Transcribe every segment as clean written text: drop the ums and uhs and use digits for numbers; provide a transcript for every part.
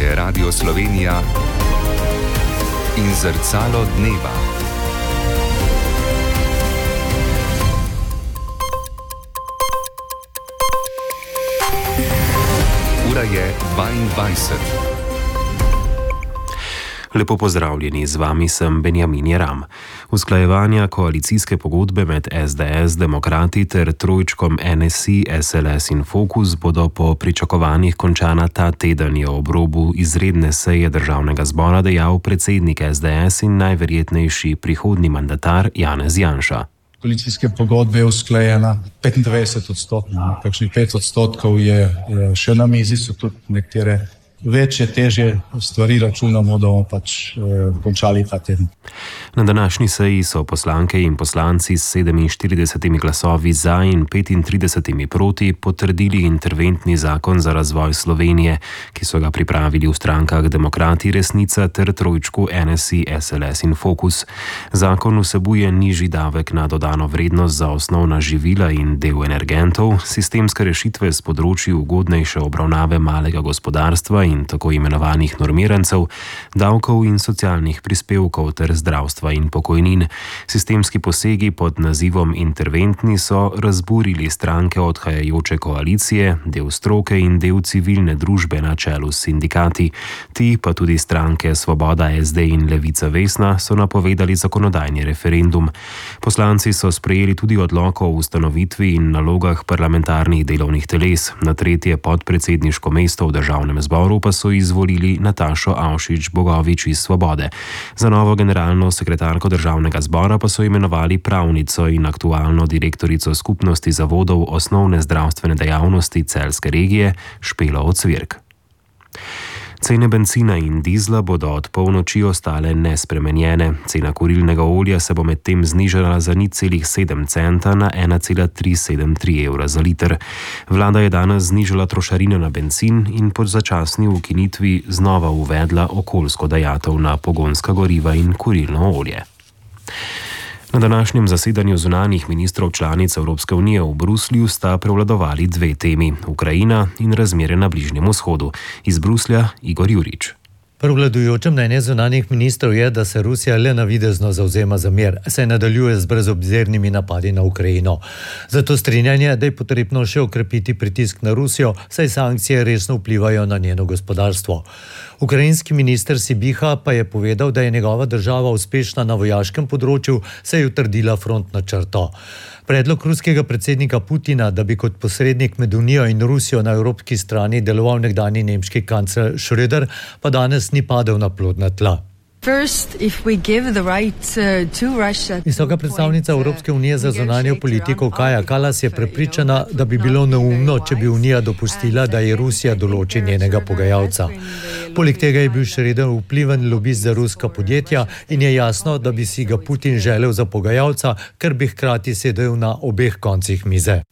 je Radio Slovenija in Zrcalo dneva. Ura je 22. Lepo pozdravljeni, z vami sem Benjamin Jeram. Usklajevanja koalicijske pogodbe med SDS, Demokrati ter trojčkom NSI, SLS in Fokus bodo po pričakovanjih končana ta teden, je ob robu izredne seje državnega zbora dejal predsednik SDS in najverjetnejši prihodnji mandatar Janez Janša. Koalicijske pogodbe je usklajena 95%, kakšnih 5% je še na mizi, so tudi nekatere večje, težje stvari, računamo, da bomo končali ta teden. Na današnji seji so poslanke in poslanci s 47 glasovi za in 35 proti potrdili interventni zakon za razvoj Slovenije, ki so ga pripravili v strankah Demokrati, Resnica ter trojčku NSI, SLS in Fokus. Zakon vsebuje nižji davek na dodano vrednost za osnovna živila in del energentov, sistemske rešitve s področji ugodnejše obravnave malega gospodarstva in tako imenovanih normirancev, davkov in socialnih prispevkov ter zdravstva in pokojnin. Sistemski posegi pod nazivom interventni so razburili stranke odhajajoče koalicije, del stroke in del civilne družbe na čelu s sindikati. Ti, pa tudi stranke Svoboda, SD in Levica Vesna, so napovedali zakonodajni referendum. Poslanci so sprejeli tudi odlok o ustanovitvi in nalogah parlamentarnih delovnih teles. Na tretje podpredsedniško mesto v državnem zboru pa so izvolili Natašo Avšič Bogovič iz Svobode. Za novo generalno sekretarko državnega zbora pa so imenovali pravnico in aktualno direktorico skupnosti zavodov osnovne zdravstvene dejavnosti Celjske regije Špelo Ocvirk. Cene bencina in dizla bodo od polnoči ostale nespremenjene. Cena kurilnega olja se bo medtem znižala za 0,7 centa na 1,373 evra za liter. Vlada je danes znižala trošarine na bencin in po začasni ukinitvi znova uvedla okoljsko dajatev na pogonska goriva in kurilno olje. Na današnjem zasedanju zunanjih ministrov članic Evropske unije v Bruslju sta prevladovali dve temi: Ukrajina in razmere na Bližnjem vzhodu. Iz Bruslja Igor Jurič. Prevladujoče mnenje zunanjih ministrov je, da se Rusija le navidezno zavzema za mir, saj nadaljuje z brezobzirnimi napadi na Ukrajino. Zato strinjanje, da je potrebno še okrepiti pritisk na Rusijo, saj sankcije resno vplivajo na njeno gospodarstvo. Ukrajinski minister Sibiha pa je povedal, da je njegova država uspešna na vojaškem področju, saj je utrdila frontno črto. Predlog ruskega predsednika Putina, da bi kot posrednik med Unijo in Rusijo na evropski strani deloval nekdanji nemški kancler Schröder, pa danes ni padel na plodna tla. Visoka predstavnica Evropske unije za zunanjo politiko Kaja Kallas je prepričana, da bi bilo neumno, če bi Unija dopustila, da je Rusija določi njenega pogajalca. Poleg tega je bil Schröder vpliven lobist za ruska podjetja in je jasno, da bi si ga Putin želel za pogajalca, ker bi hkrati sedel na obeh koncih mize.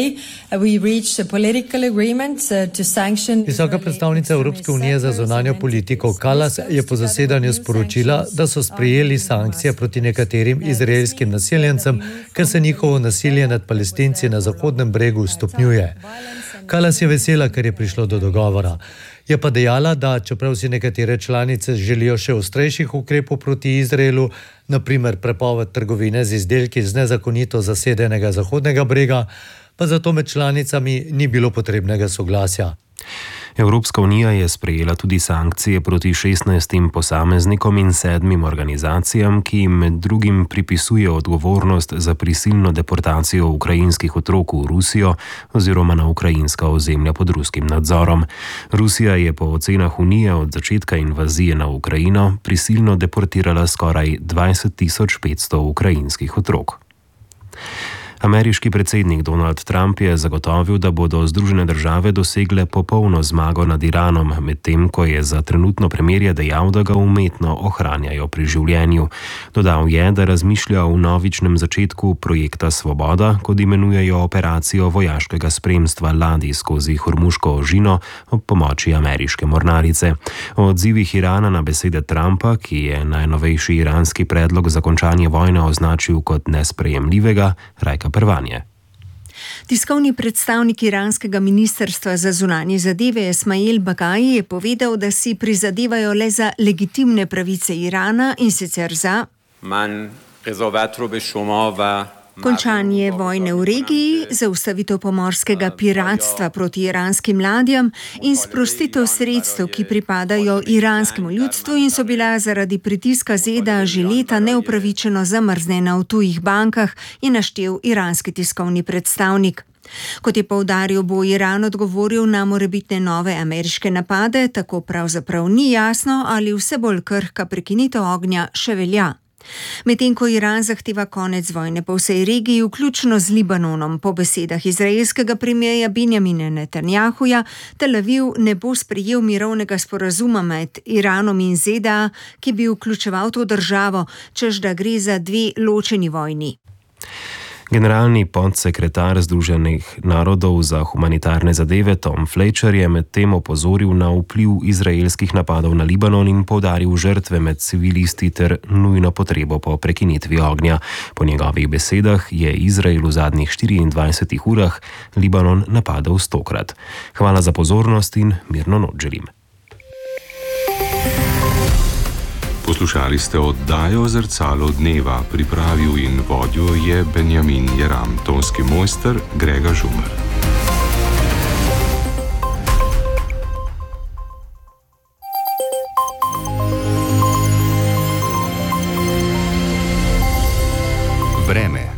Visoka predstavnica Evropske unije za zunanjo politiko Kallas je po zasedanju sporočila, da so sprejeli sankcije proti nekaterim izraelskim naseljencem, ker se njihovo nasilje nad Palestinci na Zahodnem bregu stopnjuje. Kallas je vesela, ker je prišlo do dogovora. Je pa dejala, da čeprav si nekatere članice želijo še ostrejših ukrepov proti Izraelu, naprimer prepoved trgovine z izdelki z nezakonito zasedenega Zahodnega brega, pa zato med članicami ni bilo potrebnega soglasja. Evropska unija je sprejela tudi sankcije proti 16 posameznikom in 7 organizacijam, ki jim med drugim pripisuje odgovornost za prisilno deportacijo ukrajinskih otrok v Rusijo oziroma na ukrajinska ozemlja pod ruskim nadzorom. Rusija je po ocenah Unije od začetka invazije na Ukrajino prisilno deportirala skoraj 20.500 ukrajinskih otrok. Ameriški predsednik Donald Trump je zagotovil, da bodo Združene države dosegle popolno zmago nad Iranom, medtem ko je za trenutno premirje dejal, da ga umetno ohranjajo pri življenju. Dodal je, da razmišlja o vnovičnem začetku projekta Svoboda, kot imenujejo operacijo vojaškega spremstva ladij skozi Hormuško ožino ob pomoči ameriške mornarice. O odzivih Irana na besede Trumpa, ki je najnovejši iranski predlog za končanje vojne označil kot nesprejemljivega, Rajka Pervanje. Tiskovni predstavnik iranskega ministrstva za zunanje zadeve Esmail Baqai je povedal, da si prizadevajo le za legitimne pravice Irana in sicer za končanje vojne v regiji, zaustavitev pomorskega piratstva proti iranskim ladjam in sprostitev sredstev, ki pripadajo iranskemu ljudstvu in so bila zaradi pritiska ZDA že leta neupravičeno zamrznjena v tujih bankah, je naštel iranski tiskovni predstavnik. Kot je poudaril, bo Iran odgovoril na morebitne nove ameriške napade, tako pravzaprav ni jasno, ali vse bolj krhka prekinitev ognja še velja. Medtem ko Iran zahteva konec vojne po vsej regiji, vključno z Libanonom, po besedah izraelskega premierja Benjamina Netanjahuja, Tel Aviv ne bo sprejel mirovnega sporazuma med Iranom in ZDA, ki bi vključeval to državo, češ da gre za dve ločeni vojni. Generalni podsekretar Združenih narodov za humanitarne zadeve Tom Fletcher je medtem opozoril na vpliv izraelskih napadov na Libanon in poudaril žrtve med civilisti ter nujno potrebo po prekinitvi ognja. Po njegovih besedah je Izrael v zadnjih 24 urah Libanon napadel 100-krat. Hvala za pozornost in mirno noč želim. Poslušali ste oddajo Zrcalo dneva, pripravil in vodil je Benjamin Jeram, tonski mojster Grega Žumer. Vreme.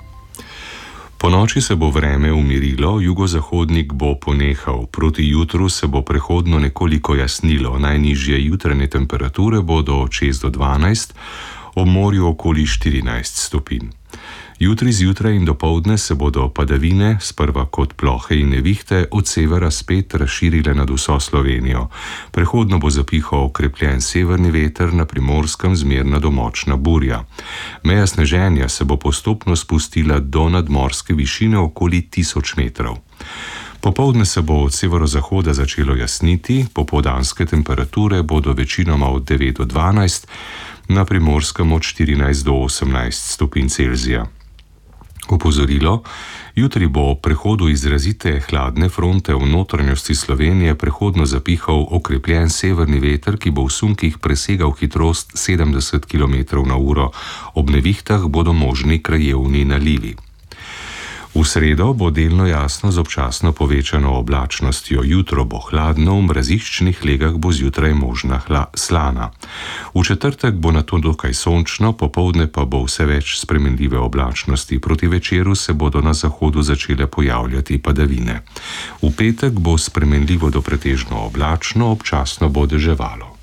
Po noči se bo vreme umirilo, jugozahodnik bo ponehal. Proti jutru se bo prehodno nekoliko jasnilo. Najnižje jutranje temperature bodo od 6 do 12, ob morju okoli 14 stopinj. Jutri zjutraj in dopoldne se bodo padavine, sprva kot plohe in nevihte, od severa spet razširile nad vso Slovenijo. Prehodno bo zapihal okrepljen severni veter, na Primorskem zmerna do močna burja. Meja sneženja se bo postopno spustila do nadmorske višine okoli 1000 metrov. Popoldne se bo od severozahoda začelo jasniti, popoldanske temperature bodo večinoma od 9 do 12, na Primorskem od 14 do 18 stopinj Celzija. Opozorilo: jutri bo ob prehodu izrazite hladne fronte v notranjosti Slovenije prehodno zapihal okrepljen severni veter, ki bo v sunkih presegal hitrost 70 km/h. Ob nevihtah bodo možni krajevni nalivi. V sredo bo delno jasno z občasno povečano oblačnostjo. Jutro bo hladno, v mraziščnih legah bo zjutraj možna slana. V četrtek bo nato dokaj sončno, popoldne pa bo vse več spremenljive oblačnosti. Proti večeru se bodo na zahodu začele pojavljati padavine. V petek bo spremenljivo do pretežno oblačno, občasno bo deževalo.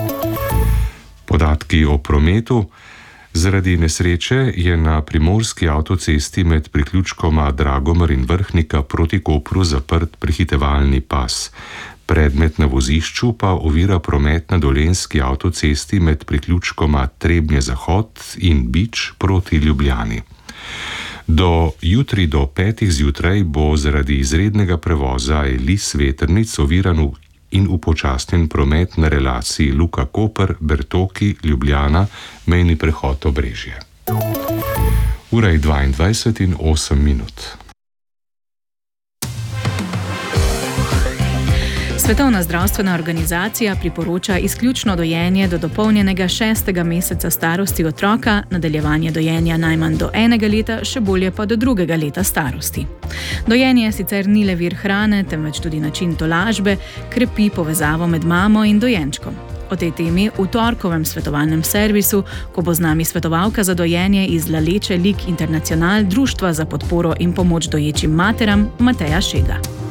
Podatki o prometu. Zaradi nesreče je na primorski avtocesti med priključkoma Dragomir in Vrhnika proti Kopru zaprt prehitevalni pas. Predmet na vozišču pa ovira promet na dolenjski avtocesti med priključkoma Trebnje Zahod in Bič proti Ljubljani. Do jutri do 5 zjutraj bo zaradi izrednega prevoza Elis-vetrnic oviran in upočasnjen promet na relaciji Luka-Koper, Bertoki, Ljubljana, mejni prehod Obrežje. Ura je 22 in 8 minut. Svetovna zdravstvena organizacija priporoča izključno dojenje do dopolnjenega 6. meseca starosti otroka, nadaljevanje dojenja najmanj do 1 leta, še bolje pa do 2. leta starosti. Dojenje sicer ni le vir hrane, temveč tudi način tolažbe, krepi povezavo med mamo in dojenčkom. O tej temi v torkovem svetovalnem servisu, ko bo z nami svetovalka za dojenje iz Laleče Lig International Društva za podporo in pomoč doječim materam Mateja Šega.